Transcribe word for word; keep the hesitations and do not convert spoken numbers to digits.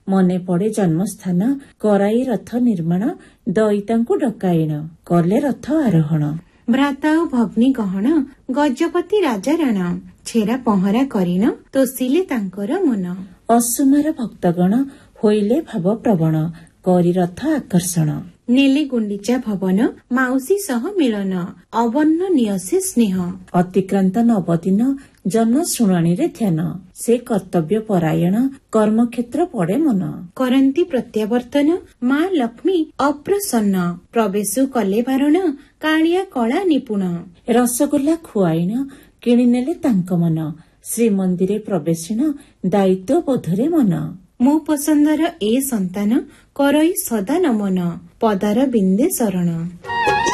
ମନେ ପଡ଼େ ଜନ୍ମସ୍ଥାନ କରାଇ ରଥ ନିର୍ମାଣ ଦଇତାଙ୍କୁ ଡକାଇଣ କଲେ ରଥ ଆରୋହଣ। ଭ୍ରାତା ଓ ଭଗ୍ନୀ ଗହଣ ଗଜପତି ରାଜା ରାଣ ଛେରା ପହଁରା କରିନ ତୋଷିଲେ ତାଙ୍କର ମନ। ଅସୁମାର ଭକ୍ତଗଣ ହୋଇଲେ ଭାବ ପ୍ରବଣ କରି ରଥ ଆକର୍ଷଣ। ନେଲେ ଗୁଣ୍ଡିଚା ଭବନ ମାଉସୀ ସହ ମିଳନ ଅବର୍ଣ୍ଣ ନିୟସେ ସ୍ନେହ। ଅତିକ୍ରାନ୍ତ ନବଦିନ ଜନ ଶୁଣାଣିରେ ଧ୍ୟାନ ସେ କର୍ତ୍ତବ୍ୟ ପରାୟଣ କର୍ମକ୍ଷେତ୍ର ପଡେ ମନ। କରନ୍ତି ପ୍ରତ୍ୟାବର୍ତ୍ତନ ମା ଲକ୍ଷ୍ମୀ ଅପ୍ରସନ୍ନ ପ୍ରବେଶ କଲେ ବାରଣ କାଳିଆ କଳା ନିପୁଣ। ରସଗୋଲା ଖୁଆଇଣ କିଣିନେଲେ ତାଙ୍କ ମନ ଶ୍ରୀମନ୍ଦିରେ ପ୍ରବେଶିଣ ଦାୟିତ୍ୱ ବୋଧରେ ମନ। ମୋ ପସନ୍ଦର ଏ ସନ୍ତାନ କରଇ ସଦା ନମନ ପଦାର ବିନ୍ଦେ ଶରଣ।